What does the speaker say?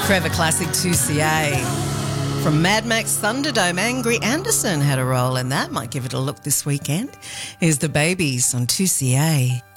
Forever classic 2CA. From Mad Max Thunderdome, Angry Anderson had a role in that. Might give it a look this weekend. Here's the Babies on 2CA.